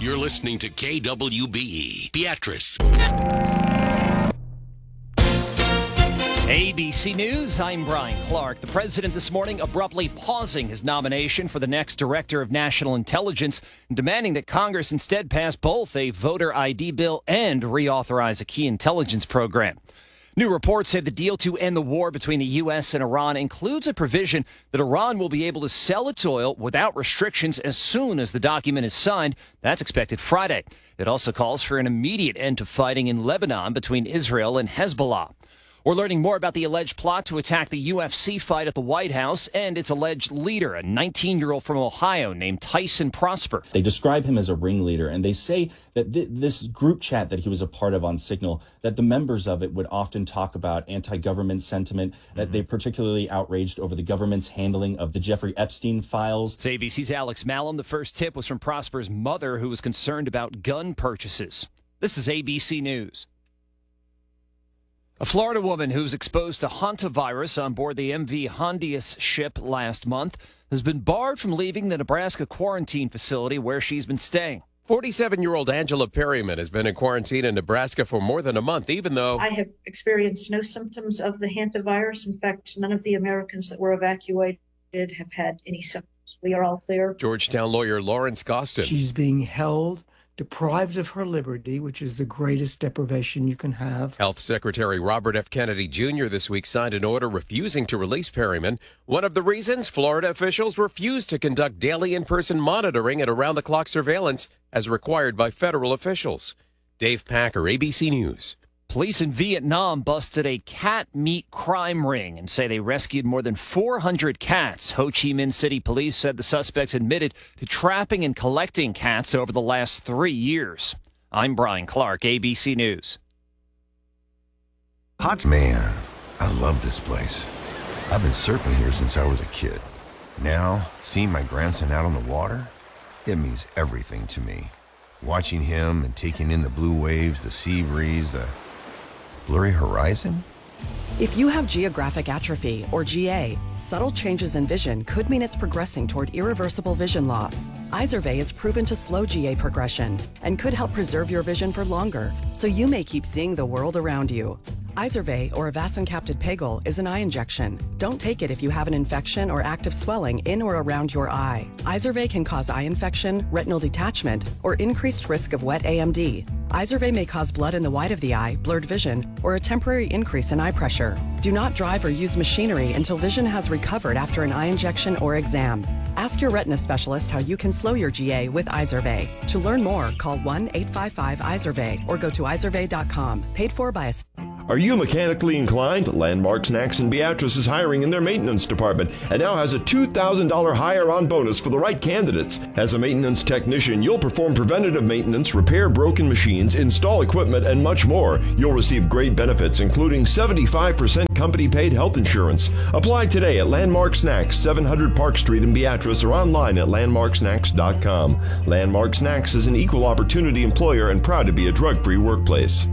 You're listening to KWBE, Beatrice. ABC News, I'm Brian Clark. The president this morning abruptly pausing his nomination for the next director of national intelligence and demanding that Congress instead pass both a voter ID bill and reauthorize a key intelligence program. New reports say the deal to end the war between the U.S. and Iran includes a provision that Iran will be able to sell its oil without restrictions as soon as the document is signed. That's expected Friday. It also calls for an immediate end to fighting in Lebanon between Israel and Hezbollah. We're learning more about the alleged plot to attack the UFC fight at the White House and its alleged leader, a 19-year-old from Ohio named Tyson Prosper. They describe him as a ringleader, and they say that this group chat that he was a part of on Signal, that the members of it would often talk about anti-government sentiment, that they particularly outraged over the government's handling of the Jeffrey Epstein files. It's ABC's Alex Malum. The first tip was from Prosper's mother, who was concerned about gun purchases. This is ABC News. A Florida woman who was exposed to hantavirus on board the MV Hondius ship last month has been barred from leaving the Nebraska quarantine facility where she's been staying. 47-year-old Angela Perryman has been in quarantine in Nebraska for more than a month, even though I have experienced no symptoms of the hantavirus. In fact, none of the Americans that were evacuated have had any symptoms. We are all clear. Georgetown lawyer Lawrence Gostin. She's being held, deprived of her liberty, which is the greatest deprivation you can have. Health Secretary Robert F. Kennedy Jr. this week signed an order refusing to release Perryman. One of the reasons, Florida officials refused to conduct daily in-person monitoring and around-the-clock surveillance as required by federal officials. Dave Packer, ABC News. Police in Vietnam busted a cat meat crime ring and say they rescued more than 400 cats. Ho Chi Minh City police said the suspects admitted to trapping and collecting cats over the last 3 years. I'm Brian Clark, ABC News. Hot man, I love this place. I've been surfing here since I was a kid. Now, seeing my grandson out on the water, it means everything to me. Watching him and taking in the blue waves, the sea breeze, the blurry horizon? If you have geographic atrophy, or GA, subtle changes in vision could mean it's progressing toward irreversible vision loss. Izervay is proven to slow GA progression and could help preserve your vision for longer, so you may keep seeing the world around you. Izervay, or avacincaptad pegol, is an eye injection. Don't take it if you have an infection or active swelling in or around your eye. Izervay can cause eye infection, retinal detachment, or increased risk of wet AMD. Izervay may cause blood in the white of the eye, blurred vision, or a temporary increase in eye pressure. Do not drive or use machinery until vision has recovered after an eye injection or exam. Ask your retina specialist how you can slow your GA with Izervay. To learn more, call 1-855-IZERVAY or go to izervay.com. Paid for by a... Are you mechanically inclined? Landmark Snacks in Beatrice is hiring in their maintenance department and now has a $2,000 hire-on bonus for the right candidates. As a maintenance technician, you'll perform preventative maintenance, repair broken machines, install equipment, and much more. You'll receive great benefits, including 75% company-paid health insurance. Apply today at Landmark Snacks, 700 Park Street in Beatrice, or online at landmarksnacks.com. Landmark Snacks is an equal opportunity employer and proud to be a drug-free workplace.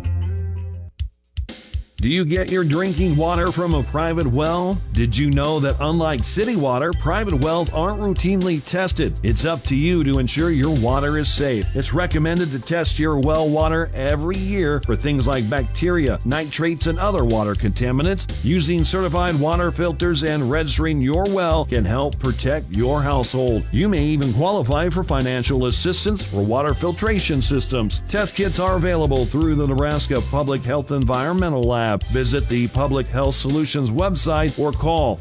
Do you get your drinking water from a private well? Did you know that unlike city water, private wells aren't routinely tested? It's up to you to ensure your water is safe. It's recommended to test your well water every year for things like bacteria, nitrates, and other water contaminants. Using certified water filters and registering your well can help protect your household. You may even qualify for financial assistance for water filtration systems. Test kits are available through the Nebraska Public Health Environmental Lab. Visit the Public Health Solutions website or call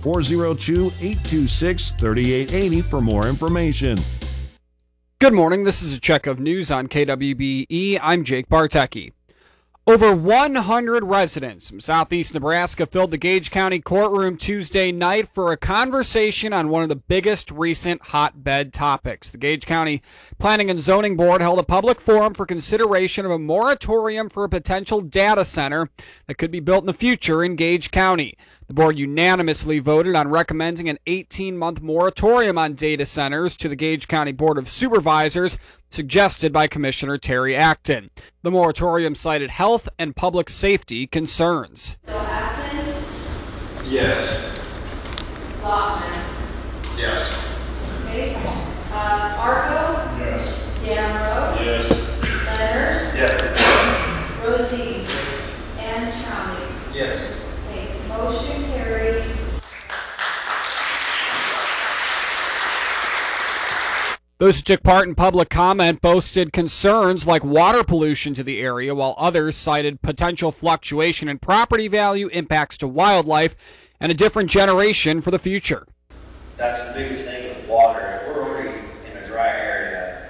402-826-3880 for more information. Good morning. This is a check of news on KWBE. I'm Jake Bartecki. Over 100 residents from southeast Nebraska filled the Gage County courtroom Tuesday night for a conversation on one of the biggest recent hotbed topics. The Gage County Planning and Zoning Board held a public forum for consideration of a moratorium for a potential data center that could be built in the future in Gage County. The board unanimously voted on recommending an 18-month moratorium on data centers to the Gage County Board of Supervisors, suggested by Commissioner Terry Acton. The moratorium cited health and public safety concerns. So Acton? Yes. Lockman? Yes. Okay. Argo? Yes. Damrow? Those who took part in public comment boasted concerns like water pollution to the area, while others cited potential fluctuation in property value, impacts to wildlife, and a different generation for the future. That's the biggest thing with water. If we're already in a dry area,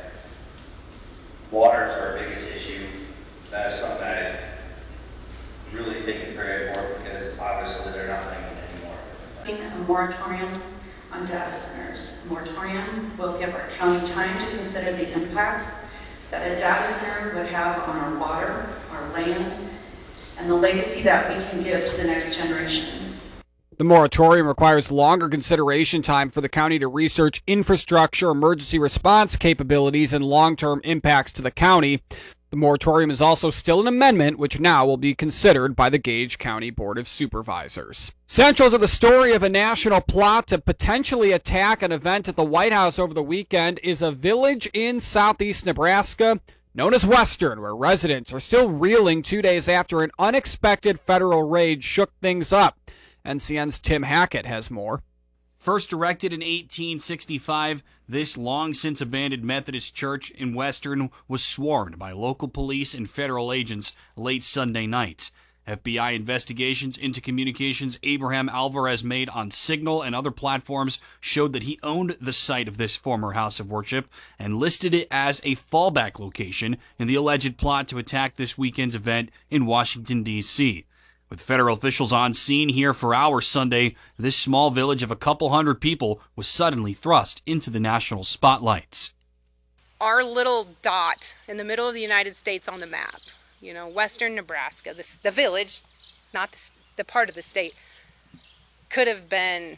water is our biggest issue. That is something I really think is very important because obviously they're not making it anymore. A moratorium on data centers. A moratorium will give our county time to consider the impacts that a data center would have on our water, our land, and the legacy that we can give to the next generation. The moratorium requires longer consideration time for the county to research infrastructure, emergency response capabilities, and long-term impacts to the county. The moratorium is also still an amendment, which now will be considered by the Gage County Board of Supervisors. Central to the story of a national plot to potentially attack an event at the White House over the weekend is a village in southeast Nebraska known as Western, where residents are still reeling 2 days after an unexpected federal raid shook things up. NCN's Tim Hackett has more. First erected in 1865, this long-since abandoned Methodist church in Western was swarmed by local police and federal agents late Sunday night. FBI investigations into communications Abraham Alvarez made on Signal and other platforms showed that he owned the site of this former house of worship and listed it as a fallback location in the alleged plot to attack this weekend's event in Washington, D.C. With federal officials on scene here for hours Sunday, this small village of a couple hundred people was suddenly thrust into the national spotlights. Our little dot in the middle of the United States on the map, Western Nebraska, the village, not the part of the state, could have been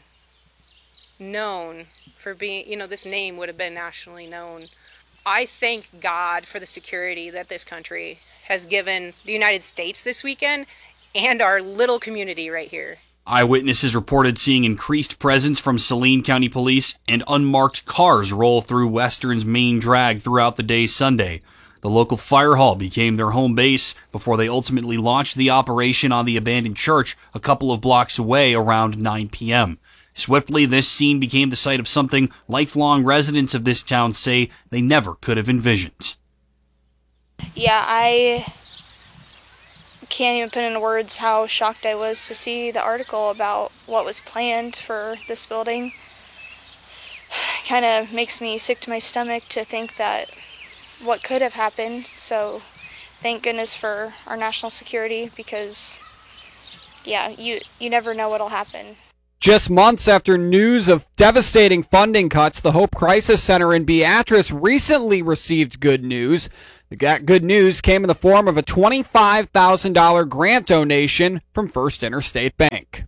known for being, this name would have been nationally known. I thank God for the security that this country has given the United States this weekend and our little community right here. Eyewitnesses reported seeing increased presence from Saline County Police and unmarked cars roll through Western's main drag throughout the day Sunday. The local fire hall became their home base before they ultimately launched the operation on the abandoned church a couple of blocks away around 9 p.m. Swiftly, this scene became the site of something lifelong residents of this town say they never could have envisioned. Yeah, I can't even put into words how shocked I was to see the article about what was planned for this building. Kind of makes me sick to my stomach to think that what could have happened. So thank goodness for our national security because, yeah, you never know what'll happen. Just months after news of devastating funding cuts, the Hope Crisis Center in Beatrice recently received good news. The good news came in the form of a $25,000 grant donation from First Interstate Bank.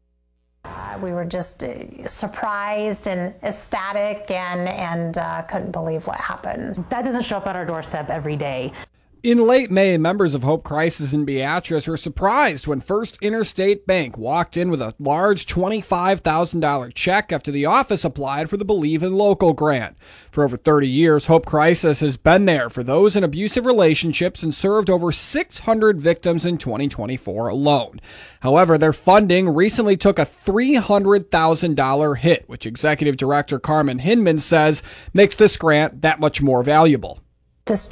We were just surprised and ecstatic and couldn't believe what happened. That doesn't show up at our doorstep every day. In late May, members of Hope Crisis in Beatrice were surprised when First Interstate Bank walked in with a large $25,000 check after the office applied for the Believe in Local grant. For over 30 years, Hope Crisis has been there for those in abusive relationships and served over 600 victims in 2024 alone. However, their funding recently took a $300,000 hit, which Executive Director Carmen Hinman says makes this grant that much more valuable. This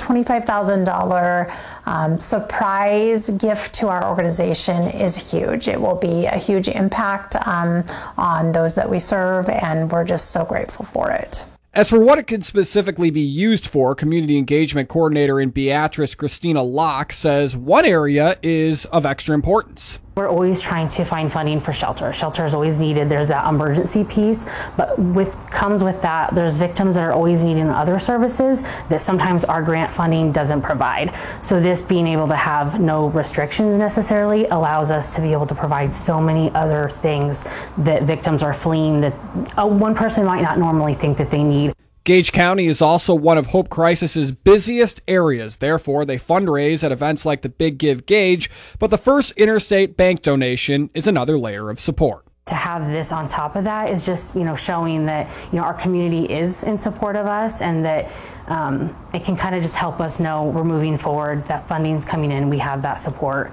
$25,000 surprise gift to our organization is huge. It will be a huge impact on those that we serve, and we're just so grateful for it. As for what it could specifically be used for, Community Engagement Coordinator in Beatrice, Christina Locke, says one area is of extra importance. We're always trying to find funding for shelter. Shelter is always needed. There's that emergency piece, but comes with that, there's victims that are always needing other services that sometimes our grant funding doesn't provide. So this being able to have no restrictions necessarily allows us to be able to provide so many other things that victims are fleeing that one person might not normally think that they need. Gage County is also one of Hope Crisis's busiest areas. Therefore, they fundraise at events like the Big Give Gage, but the First Interstate Bank donation is another layer of support. To have this on top of that is just, showing that, our community is in support of us and that it can kind of just help us know we're moving forward, that funding's coming in, we have that support.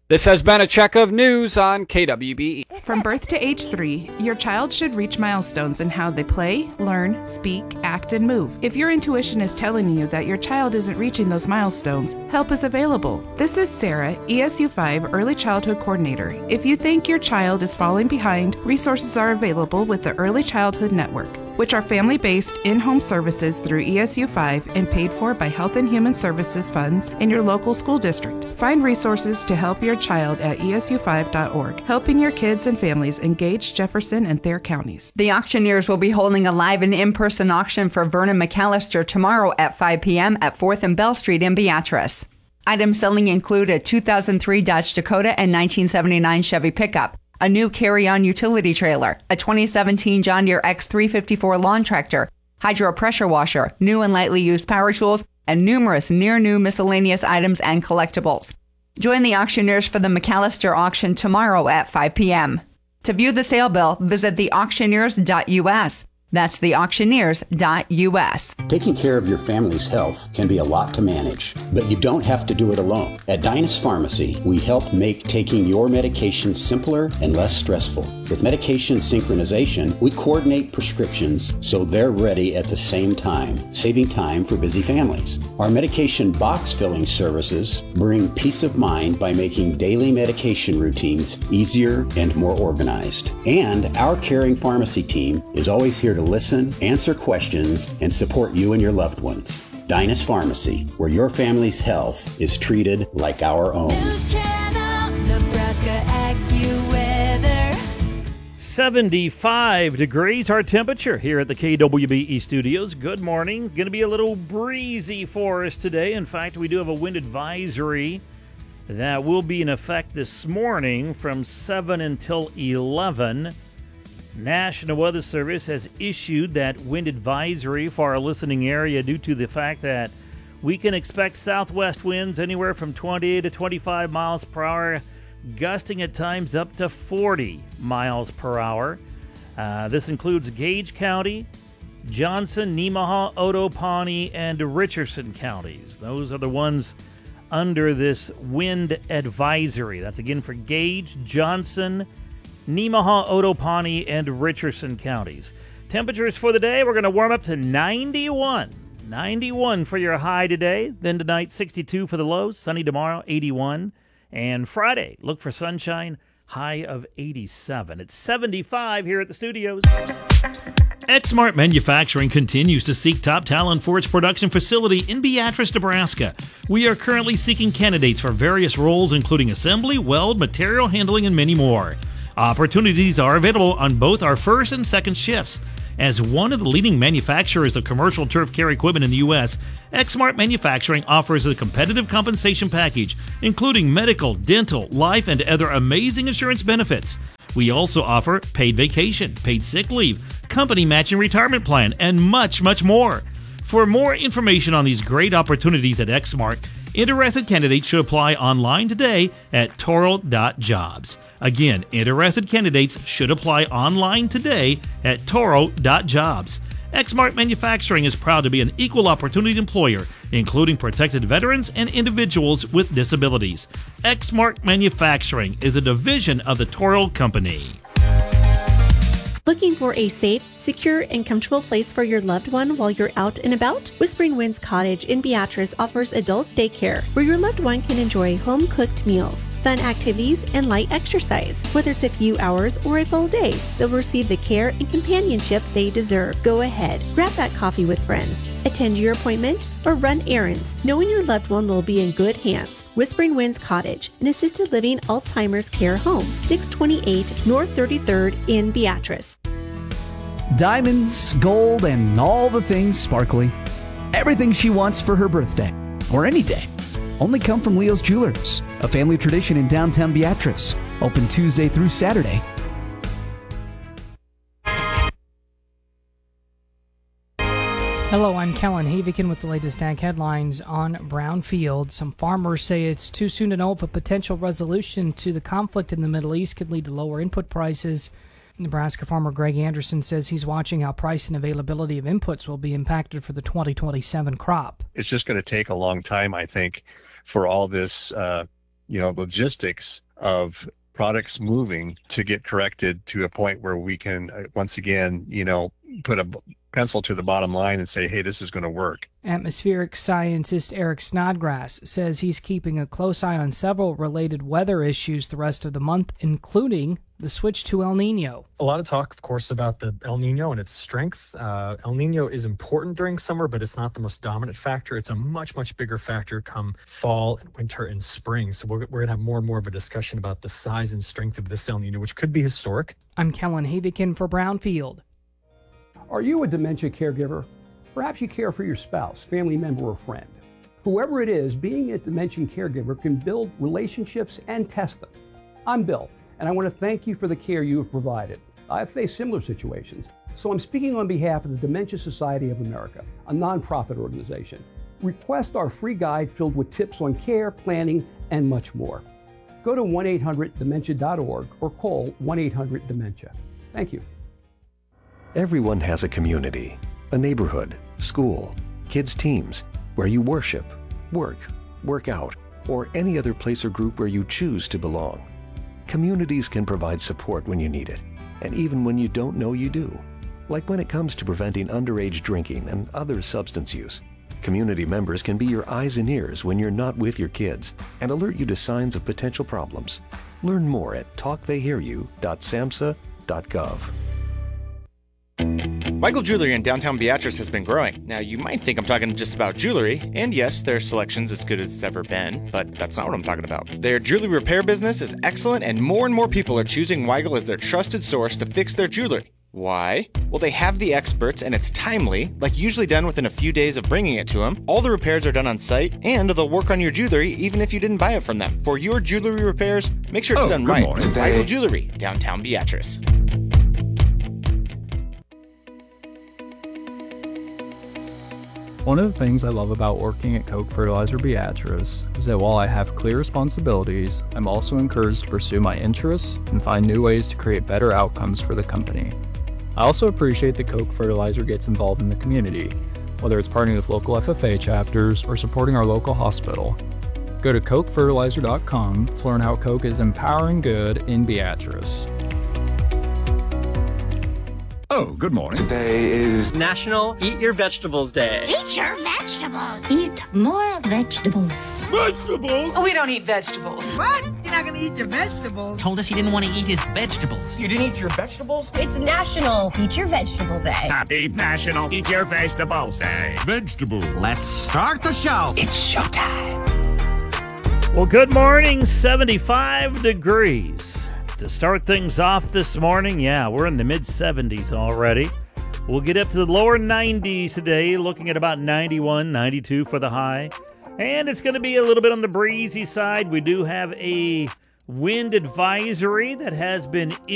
This has been a check of news on KWBE. From birth to age 3, your child should reach milestones in how they play, learn, speak, act, and move. If your intuition is telling you that your child isn't reaching those milestones, help is available. This is Sarah, ESU 5 Early Childhood Coordinator. If you think your child is falling behind, resources are available with the Early Childhood Network, which are family-based in-home services through ESU 5 and paid for by Health and Human Services funds in your local school district. Find resources to help your child at esu5.org, helping your kids and families engage Jefferson and Thayer counties. The auctioneers will be holding a live and in-person auction for Vernon McAllister tomorrow at 5 p.m. at 4th and Bell Street in Beatrice. Items selling include a 2003 Dodge Dakota and 1979 Chevy pickup, a new carry-on utility trailer, a 2017 John Deere X354 lawn tractor, hydro pressure washer, new and lightly used power tools, and numerous near-new miscellaneous items and collectibles. Join the auctioneers for the McAllister auction tomorrow at 5 p.m. To view the sale bill, visit theauctioneers.us. That's theauctioneers.us. Taking care of your family's health can be a lot to manage, but you don't have to do it alone. At Dynas Pharmacy, we help make taking your medication simpler and less stressful. With medication synchronization, we coordinate prescriptions so they're ready at the same time, saving time for busy families. Our medication box filling services bring peace of mind by making daily medication routines easier and more organized. And our caring pharmacy team is always here to listen, answer questions, and support you and your loved ones. Dynas Pharmacy, where your family's health is treated like our own. 75 degrees our temperature here at the KWBE studios. Good morning. Going to be a little breezy for us today. In fact, we do have a wind advisory that will be in effect this morning from 7 until 11. National Weather Service has issued that wind advisory for our listening area due to the fact that we can expect southwest winds anywhere from 20 to 25 miles per hour, gusting at times up to 40 miles per hour. This includes Gage County, Johnson, Nemaha, Otoeponi, and Richardson counties. Those are the ones under this wind advisory. That's again for Gage, Johnson, Nemaha, Otoeponi, and Richardson counties. Temperatures for the day, we're going to warm up to 91. 91 for your high today. Then tonight, 62 for the lows. Sunny tomorrow, 81. And Friday, look for sunshine, high of 87. It's 75 here at the studios. Exmart Manufacturing continues to seek top talent for its production facility in Beatrice, Nebraska. We are currently seeking candidates for various roles, including assembly, weld, material handling, and many more. Opportunities are available on both our first and second shifts. As one of the leading manufacturers of commercial turf care equipment in the U.S., Exmart Manufacturing offers a competitive compensation package, including medical, dental, life, and other amazing insurance benefits. We also offer paid vacation, paid sick leave, company matching retirement plan, and much, much more. For more information on these great opportunities at Exmart, interested candidates should apply online today at toro.jobs. Again, interested candidates should apply online today at toro.jobs. Exmart Manufacturing is proud to be an equal opportunity employer, including protected veterans and individuals with disabilities. Exmart Manufacturing is a division of the Toro Company. Looking for a safe, secure, and comfortable place for your loved one while you're out and about? Whispering Winds Cottage in Beatrice offers adult daycare where your loved one can enjoy home-cooked meals, fun activities, and light exercise. Whether it's a few hours or a full day, they'll receive the care and companionship they deserve. Go ahead, grab that coffee with friends, attend your appointment, or run errands, knowing your loved one will be in good hands. Whispering Winds Cottage, an assisted living Alzheimer's care home, 628 North 33rd in Beatrice. Diamonds, gold, and all the things sparkly. Everything she wants for her birthday, or any day. Only come from Leo's Jewelers, a family tradition in downtown Beatrice. Open Tuesday through Saturday. Hello, I'm Kellen Havikin with the latest ag headlines on Brownfield. Some farmers say it's too soon to know if a potential resolution to the conflict in the Middle East could lead to lower input prices. Nebraska farmer Greg Anderson says he's watching how price and availability of inputs will be impacted for the 2027 crop. It's just going to take a long time, I think, for all this logistics of products moving to get corrected to a point where we can once again, put a pencil to the bottom line and say, hey, this is going to work. Atmospheric scientist Eric Snodgrass says he's keeping a close eye on several related weather issues the rest of the month, including the switch to El Nino. A lot of talk, of course, about the El Nino and its strength. El Nino is important during summer, but it's not the most dominant factor. It's a much, much bigger factor come fall, winter, and spring. So we're going to have more and more of a discussion about the size and strength of this El Nino, which could be historic. I'm Kellen Havikin for Brownfield. Are you a dementia caregiver? Perhaps you care for your spouse, family member, or friend. Whoever it is, being a dementia caregiver can build relationships and test them. I'm Bill, and I want to thank you for the care you have provided. I've faced similar situations, so I'm speaking on behalf of the Dementia Society of America, a nonprofit organization. Request our free guide filled with tips on care, planning, and much more. Go to 1-800-DEMENTIA.org or call 1-800-DEMENTIA. Thank you. Everyone has a community, a neighborhood, school, kids' teams, where you worship, work out, or any other place or group where you choose to belong. Communities can provide support when you need it, and even when you don't know you do. Like when it comes to preventing underage drinking and other substance use. Community members can be your eyes and ears when you're not with your kids and alert you to signs of potential problems. Learn more at talktheyhearyou.samhsa.gov. Weigel Jewelry in downtown Beatrice has been growing. Now, you might think I'm talking just about jewelry, and yes, their selection's as good as it's ever been, but that's not what I'm talking about. Their jewelry repair business is excellent, and more people are choosing Weigel as their trusted source to fix their jewelry. Why? Well, they have the experts, and it's timely, like usually done within a few days of bringing it to them. All the repairs are done on site, and they'll work on your jewelry even if you didn't buy it from them. For your jewelry repairs, make sure it's done right. Weigel Jewelry, downtown Beatrice. One of the things I love about working at Koch Fertilizer Beatrice is that while I have clear responsibilities, I'm also encouraged to pursue my interests and find new ways to create better outcomes for the company. I also appreciate that Koch Fertilizer gets involved in the community, whether it's partnering with local FFA chapters or supporting our local hospital. Go to kochfertilizer.com to learn how Koch is empowering good in Beatrice. Oh, good morning. Today is National Eat Your Vegetables Day. Eat your vegetables. Eat more vegetables. Vegetables? We don't eat vegetables. What? You're not gonna eat your vegetables? Told us he didn't want to eat his vegetables. You didn't eat your vegetables? It's National Eat Your Vegetable Day. Happy National Eat Your Vegetables Day. Vegetables. Let's start the show. It's showtime. Well, good morning, 75 degrees. To start things off this morning, we're in the mid-70s already. We'll get up to the lower 90s today, looking at about 91, 92 for the high. And it's going to be a little bit on the breezy side. We do have a wind advisory that has been